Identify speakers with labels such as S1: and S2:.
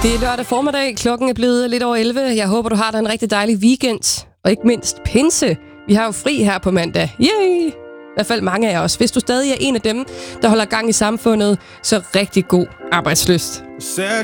S1: Det er lørdag formiddag. Klokken er blevet lidt over 11. Jeg håber, du har da en rigtig dejlig weekend. Og ikke mindst pinse. Vi har jo fri her på mandag. Yay! I hvert fald mange af os. Hvis du stadig er en af dem, der holder gang i samfundet, så rigtig god arbejdslyst.